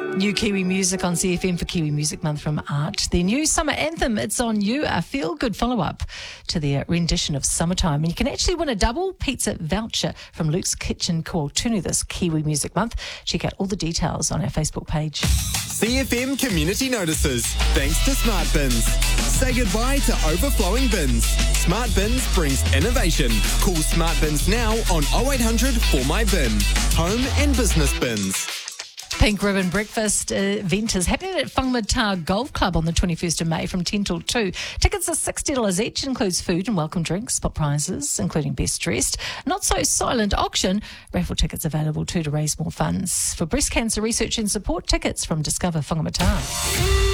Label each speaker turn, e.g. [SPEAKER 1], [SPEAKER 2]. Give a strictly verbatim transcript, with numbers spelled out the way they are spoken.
[SPEAKER 1] New Kiwi music on C F M for Kiwi Music Month from Art. Their new summer anthem, It's On You, a feel-good follow-up to their rendition of Summertime. And you can actually win a double pizza voucher from Luke's Kitchen Kuaotunu this Kiwi Music Month. Check out all the details on our Facebook page.
[SPEAKER 2] C F M Community Notices, thanks to Smart Bins. Say goodbye to overflowing bins. Smart Bins brings innovation. Call Smart Bins now on oh eight hundred four my bin. Home and business bins.
[SPEAKER 1] Pink Ribbon Breakfast event is happening at Whangamata Golf Club on the twenty-first of May from ten till two. Tickets are sixty dollars each, includes food and welcome drinks, spot prizes, including Best Dressed. Not So Silent auction, raffle tickets available too to raise more funds. For breast cancer research and support, tickets from Discover Whangamata.